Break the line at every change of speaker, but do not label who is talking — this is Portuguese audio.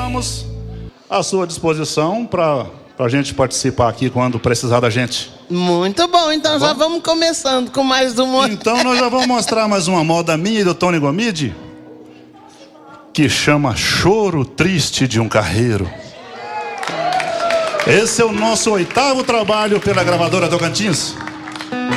estamos à sua disposição para a gente participar aqui quando precisar da gente.
Muito bom, então já vamos começando com mais uma.
Então nós já vamos mostrar mais uma moda minha e do Tony Gomide, que chama Choro Triste de um Carreiro. Esse é o nosso 8º trabalho pela gravadora Tocantins.